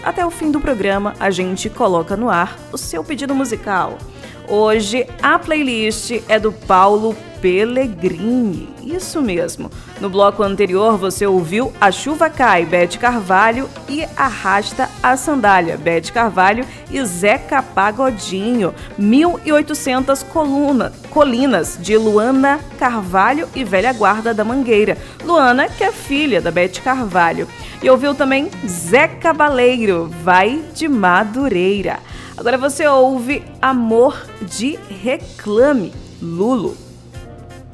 Até o fim do programa, a gente coloca no ar o seu pedido musical. Hoje, a playlist é do Paulo Pellegrini. Isso mesmo. No bloco anterior, você ouviu A Chuva Cai, Beth Carvalho, e Arrasta a Sandália, Beth Carvalho e Zeca Pagodinho. 1800 Colinas, de Luana Carvalho e Velha Guarda da Mangueira. Luana, que é filha da Beth Carvalho. E ouviu também Zé Cabaleiro, Vai de Madureira. Agora você ouve Amor de Reclame, Lulo.